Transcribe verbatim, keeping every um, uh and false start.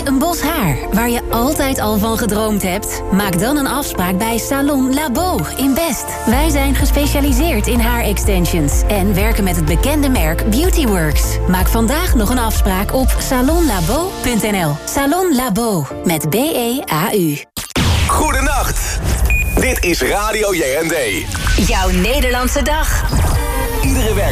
een bos haar waar je altijd al van gedroomd hebt? Maak dan een afspraak bij Salon Labo in Best. Wij zijn gespecialiseerd in haar-extensions en werken met het bekende merk Beautyworks. Maak vandaag nog een afspraak op salon labo punt n l. Salon Labo met B E A U. Goedenacht. Dit is Radio J N D. Jouw Nederlandse dag. Iedere werk.